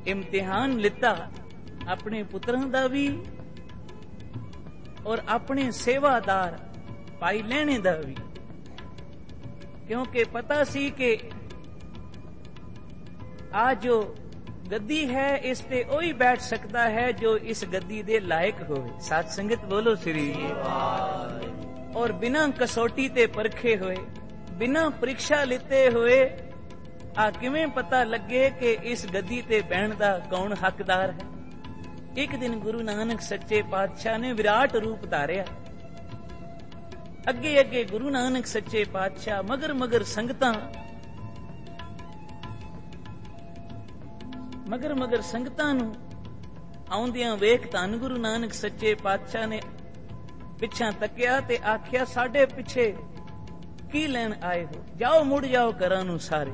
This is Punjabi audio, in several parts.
ਇਮਤਿਹਾਨ ਲਿੱਤਾ ਆਪਣੇ ਪੁੱਤਰਾਂ ਦਾ ਵੀ ਔਰ ਆਪਣੇ ਸੇਵਾਦਾਰ ਭਾਈ ਲਹਿਣੇ ਦਾ ਵੀ, ਕਿਉਂਕਿ ਪਤਾ ਸੀ ਕਿ ਆ ਜੋ ਗੱਦੀ ਹੈ ਇਸ ਤੇ ਉਹੀ ਬੈਠ ਸਕਦਾ ਹੈ ਜੋ ਇਸ ਗੱਦੀ ਦੇ ਲਾਇਕ ਹੋਵੇ। ਸਾਧ ਸੰਗਤ ਬੋਲੋ ਸ੍ਰੀ। ਔਰ ਬਿਨਾਂ ਕਸੌਟੀ ਤੇ ਪਰਖੇ ਹੋਏ, ਬਿਨਾਂ ਪ੍ਰੀਖਿਆ ਲਿੱਤੇ ਹੋਏ ਆ ਕਿਵੇਂ ਪਤਾ ਲੱਗੇ ਕਿ ਇਸ ਗੱਦੀ ਤੇ ਬਹਿਣ ਦਾ ਕੌਣ ਹੱਕਦਾਰ ਹੈ। ਇੱਕ ਦਿਨ ਗੁਰੂ ਨਾਨਕ ਸੱਚੇ ਪਾਤਸ਼ਾਹ ਨੇ ਵਿਰਾਟ ਰੂਪ ਧਾਰਿਆ। ਅੱਗੇ ਅੱਗੇ ਗੁਰੂ ਨਾਨਕ ਸੱਚੇ ਪਾਤਸ਼ਾਹ, ਮਗਰ ਮਗਰ ਸੰਗਤਾਂ ਨੂੰ ਆਉਂਦਿਆਂ ਵੇਖ ਧੰਨ ਗੁਰੂ ਨਾਨਕ ਸੱਚੇ ਪਾਤਸ਼ਾਹ ਨੇ ਪਿੱਛਾ ਤੱਕਿਆ ਤੇ ਆਖਿਆ, ਸਾਡੇ ਪਿੱਛੇ ਕੀ ਲੈਣ ਆਏ ਹੋ? ਜਾਓ, ਮੁੜ ਜਾਓ ਘਰਾਂ ਨੂੰ ਸਾਰੇ।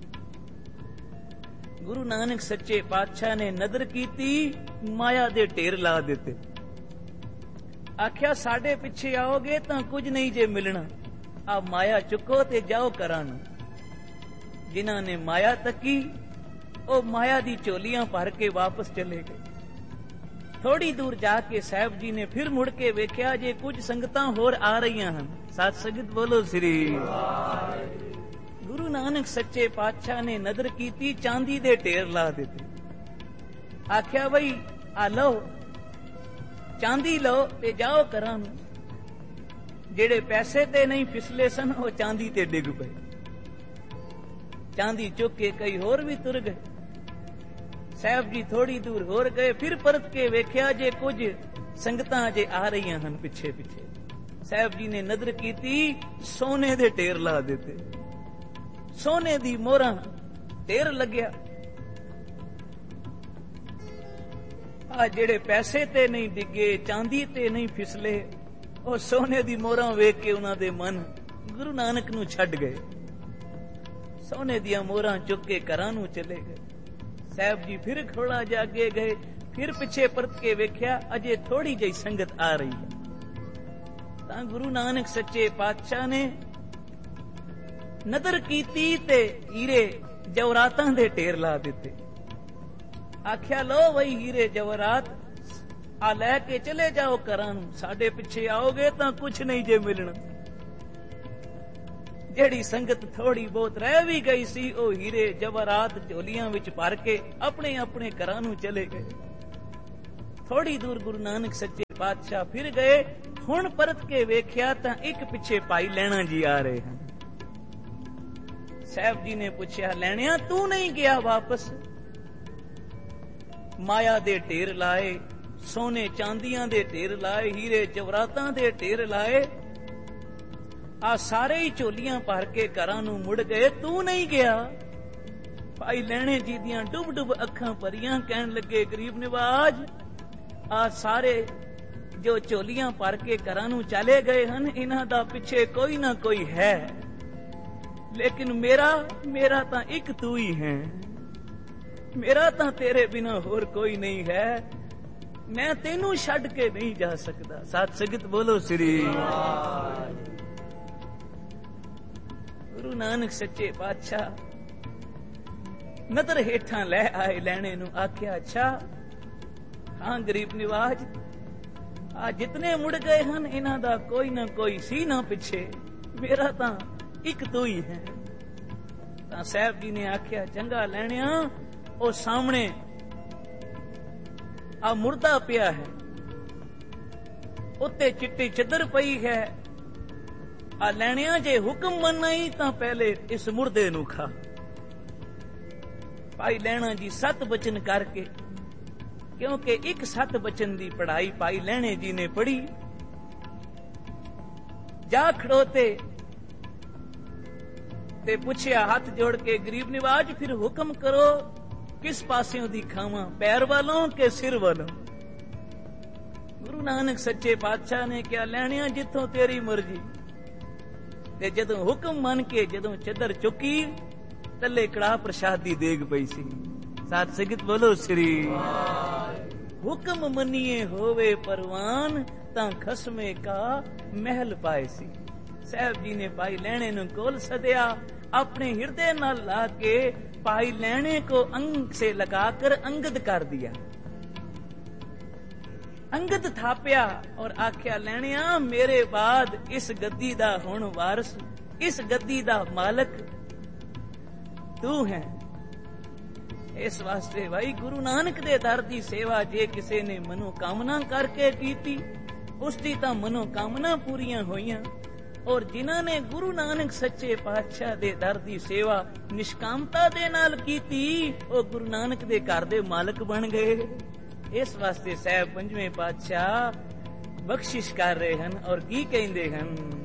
ਗੁਰੂ ਨਾਨਕ ਸੱਚੇ ਪਾਤਸ਼ਾਹ ਨੇ ਨਜ਼ਰ ਕੀਤੀ, ਮਾਇਆ ਦੇ ਢੇਰ ਲਾ ਦਿੱਤੇ। ਆਖਿਆ, ਸਾਡੇ ਪਿੱਛੇ ਆਓਗੇ ਤਾਂ ਕੁਝ ਨਹੀਂ ਜੇ ਮਿਲਣਾ, ਆ ਮਾਇਆ ਚੁੱਕੋ ਤੇ ਜਾਓ ਘਰਾਂ ਨੂੰ। ਜਿਨ੍ਹਾਂ ਨੇ ਮਾਇਆ ਤੱਕੀ ਉਹ ਮਾਇਆ ਦੀ ਝੋਲੀਆਂ ਭਰ ਕੇ ਵਾਪਸ ਚਲੇ ਗਏ। ਥੋੜੀ ਦੂਰ ਜਾ ਕੇ ਸਾਹਿਬ ਜੀ ਨੇ ਫਿਰ ਮੁੜ ਕੇ ਵੇਖਿਆ ਜੇ ਕੁਝ ਸੰਗਤਾਂ ਹੋਰ ਆ ਰਹੀਆਂ ਹਨ। ਸਾਧ ਸੰਗਤ ਬੋਲੋ ਸ੍ਰੀ। ਗੁਰੂ ਨਾਨਕ ਸੱਚੇ ਪਾਤਸ਼ਾਹ ਨੇ ਨਜ਼ਰ ਕੀਤੀ, ਚਾਂਦੀ ਦੇ ਢੇਰ ਲਾ ਦਿੱਤੇ। ਆਖਿਆ, ਬਈ ਆ ਲਓ, ਚਾਂਦੀ ਲਓ ਤੇ ਜਾਓ ਘਰਾਂ ਨੂੰ। ਜਿਹੜੇ ਪੈਸੇ ਤੇ ਨਹੀਂ ਫਿਸਲੇ ਸਨ ਉਹ ਚਾਂਦੀ ਤੇ ਡਿੱਗ ਪਏ। ਚਾਂਦੀ ਚੁੱਕ ਕੇ ਕਈ ਹੋਰ ਵੀ ਤੁਰ ਗਏ। ਸਾਹਿਬ ਜੀ ਥੋੜੀ ਦੂਰ ਹੋਰ ਗਏ, ਫਿਰ ਪਰਤ ਕੇ ਵੇਖਿਆ ਜੇ ਕੁਝ ਸੰਗਤਾਂ ਜੇ ਆ ਰਹੀਆਂ ਹਨ ਪਿੱਛੇ ਪਿੱਛੇ। ਸਾਹਿਬ ਜੀ ਨੇ ਨਜ਼ਰ ਕੀਤੀ, ਸੋਨੇ ਦੇ ਢੇਰ ਲਾ ਦਿੱਤੇ। ਸੋਨੇ ਦੀ ਮੋਹਰਾਂ ਢੇਰ ਲੱਗਿਆ। ਆ ਜਿਹੜੇ ਪੈਸੇ ਤੇ ਨਹੀਂ ਡਿੱਗੇ, ਚਾਂਦੀ ਤੇ ਨਹੀਂ ਫਿਸਲੇ, ਉਹ ਸੋਨੇ ਦੀ ਮੋਹਰਾਂ ਵੇਖ ਕੇ ਉਹਨਾਂ ਦੇ ਮਨ ਗੁਰੂ ਨਾਨਕ ਨੂੰ ਛੱਡ ਗਏ। ਸੋਨੇ ਦੀਆਂ ਮੋਹਰਾਂ ਚੁੱਕ ਕੇ ਘਰਾਂ ਨੂੰ ਚਲੇ ਗਏ। ਸਾਹਿਬ ਜੀ ਫਿਰ ਥੋੜਾ ਜਾ ਅੱਗੇ ਗਏ, ਫਿਰ ਪਿੱਛੇ ਪਰਤ ਕੇ ਵੇਖਿਆ ਅਜੇ ਥੋੜੀ ਜਿਹੀ ਸੰਗਤ ਆ ਰਹੀ ਹੈ। ਤਾਂ ਗੁਰੂ ਨਾਨਕ ਸੱਚੇ ਪਾਤਸ਼ਾਹ ਨੇ ਨਜ਼ਰ ਕੀਤੀ ਤੇ ਹੀਰੇ ਜਵਰਾਤਾਂ ਦੇ ਢੇਰ ਲਾ ਦਿੱਤੇ। ਆਖਿਆ, ਲੋ ਵਈ ਹੀਰੇ ਜਵਰਾਤ ਆ ਲੈ ਕੇ ਚਲੇ ਜਾਓ ਘਰਾਂ ਨੂੰ। ਸਾਡੇ ਪਿੱਛੇ ਆਓਗੇ ਤਾਂ ਕੁਛ ਨਹੀਂ ਜੇ ਮਿਲਣਾ। ਜਿਹੜੀ ਸੰਗਤ ਥੋੜੀ ਬਹੁਤ ਰਹਿ ਵੀ ਗਈ ਸੀ ਉਹ ਹੀਰੇ ਜਵਾਹਰਾਤ ਝੋਲੀਆਂ ਵਿੱਚ ਭਰ ਕੇ ਆਪਣੇ ਆਪਣੇ ਘਰਾਂ ਨੂੰ ਚਲੇ ਗਏ। ਥੋੜੀ ਦੂਰ ਗੁਰੂ ਨਾਨਕ ਸੱਚੇ ਪਾਤਸ਼ਾਹ ਫਿਰ ਗਏ। ਹੁਣ ਪਰਤ ਕੇ ਵੇਖਿਆ ਤਾਂ ਇੱਕ ਪਿੱਛੇ ਭਾਈ ਲਹਿਣਾ ਜੀ ਆ ਰਹੇ ਹਨ। ਸਾਹਿਬ ਜੀ ਨੇ ਪੁੱਛਿਆ, ਲੈਣਿਆ ਤੂੰ ਨਹੀਂ ਗਿਆ ਵਾਪਸ? ਮਾਇਆ ਦੇ ਢੇਰ ਲਾਏ, ਸੋਨੇ ਚਾਂਦੀਆਂ ਦੇ ਢੇਰ ਲਾਏ, ਹੀਰੇ ਜਵਰਾਤਾਂ ਦੇ ਢੇਰ ਲਾਏ, ਆ ਸਾਰੇ ਹੀ ਝੋਲੀਆਂ ਭਰ ਕੇ ਘਰਾਂ ਨੂੰ ਮੁੜ ਗਏ, ਤੂੰ ਨਹੀਂ ਗਿਆ? ਭਾਈ ਲਹਿਣੇ ਜੀ ਦੀਆਂ ਡੁੱਬ ਡੁੱਬ ਅੱਖਾਂ ਭਰੀਆਂ, ਕਹਿਣ ਲੱਗੇ, ਗਰੀਬ ਨਿਵਾਜ, ਆ ਸਾਰੇ ਜੋ ਝੋਲੀਆਂ ਭਰ ਕੇ ਘਰਾਂ ਨੂੰ ਚਲੇ ਗਏ ਹਨ, ਇਹਨਾਂ ਦਾ ਪਿੱਛੇ ਕੋਈ ਨਾ ਕੋਈ ਹੈ, ਲੇਕਿਨ ਮੇਰਾ ਤਾਂ ਇੱਕ ਤੂੰ ਹੀ ਹੈ। ਮੇਰਾ ਤਾਂ ਤੇਰੇ ਬਿਨਾ ਹੋਰ ਕੋਈ ਨਹੀਂ ਹੈ। ਮੈਂ ਤੈਨੂੰ ਛੱਡ ਕੇ ਨਹੀਂ ਜਾ ਸਕਦਾ। ਸਾਧ ਸੰਗਤ ਬੋਲੋ ਸ੍ਰੀ। ਗੁਰੂ ਨਾਨਕ ਸੱਚੇ ਪਾਤਸ਼ਾਹ ਨਦਰ ਹੇਠਾਂ ਲੈ ਆਏ ਲੈਣੇ ਨੂੰ। ਆਖਿਆ, ਅੱਛਾ ਹਾਂ ਗਰੀਬ ਨਿਵਾਜ, ਆ ਜਿਤਨੇ ਮੁੜ ਗਏ ਹਨ ਇਹਨਾਂ ਦਾ ਕੋਈ ਨਾ ਕੋਈ ਸੀ ਨਾ ਪਿੱਛੇ, ਮੇਰਾ ਤਾਂ ਇੱਕ ਤੂੰ ਹੀ ਹੈ। ਤਾਂ ਸਾਹਿਬ ਜੀ ਨੇ ਆਖਿਆ, ਚੰਗਾ ਲੈਣਿਆ, ਉਹ ਸਾਹਮਣੇ ਆ ਮੁਰਦਾ ਪਿਆ ਹੈ, ਉੱਤੇ ਚਿੱਟੀ ਚੱਦਰ ਪਈ ਹੈ। ਆ ਲੈਣਿਆ, ਜੇ ਹੁਕਮ ਮੰਨਾਈ ਤਾਂ ਪਹਿਲੇ ਇਸ ਮੁਰਦੇ ਨੂੰ ਖਾ। ਭਾਈ ਲਹਿਣਾ ਜੀ 7 ਬਚਨ ਕਰਕੇ, ਕਿਉਂਕਿ ਇੱਕ 7 ਬਚਨ ਦੀ ਪੜ੍ਹਾਈ ਭਾਈ ਲਹਿਣੇ ਜੀ ਨੇ ਪੜ੍ਹੀ, ਜਾ ਖੜੋਤੇ ਤੇ ਪੁੱਛਿਆ ਹੱਥ ਜੋੜ ਕੇ, ਗਰੀਬ ਨਿਵਾਜ ਫਿਰ ਹੁਕਮ ਕਰੋ, ਕਿਸ ਪਾਸਿਓਂ ਦੀ ਖਾਵਾਂ, ਪੈਰ ਵਾਲੋਂ ਕਿ ਸਿਰ ਵਾਲੋਂ? ਗੁਰੂ ਨਾਨਕ ਸੱਚੇ ਪਾਤਸ਼ਾਹ ਨੇ ਕਿਹਾ, ਲੈਣਿਆ ਜਿੱਥੋਂ ਤੇਰੀ ਮਰਜ਼ੀ। ਤੇ ਜਦੋਂ ਹੁਕਮ ਮੰਨ ਕੇ ਜਦੋਂ ਚੱਦਰ ਚੁੱਕੀ, ਤੱਲੇ ਕੜਾਹ ਪ੍ਰਸ਼ਾਦ ਦੀ ਦੇਗ ਪਈ ਸੀ। ਸਾਧ ਸੰਗਤ ਬੋਲੋ ਸ੍ਰੀ। ਹੁਕਮ ਮੰਨੀਏ ਹੋਵੇ ਪਰਵਾਨ, ਤਾਂ ਖਸਮੇ ਕਾ ਮਹਿਲ ਪਾਏ ਸੀ। ਸਾਹਿਬ ਜੀ ਨੇ ਭਾਈ ਲਹਿਣੇ ਨੂੰ ਕੋਲ ਸਦਿਆ, अपने हृदय नाल ला के भाई लैणे को अंग से लगाकर अंगद कर दिया। अंगद थापिया और आख्या लैणिया मेरे बाद इस गद्दी दा हुण वारस, इस गद्दी दा मालक तू है। इस वास्ते भाई गुरु नानक दे दर दी सेवा जे किसी ने मनोकामना करके कीती उसकी तां मनोकामना पूरियां होईयां, और जिन्हां ने गुरु नानक सच्चे पातशाह दे दर दी सेवा निष्कामता दे नाल कीती ओ गुरु नानक दे घर दे मालक बन गए। इस वास्ते साहब पंजवें पातशाह बख्शिश कर रहे हैं और की कहंदे हैं,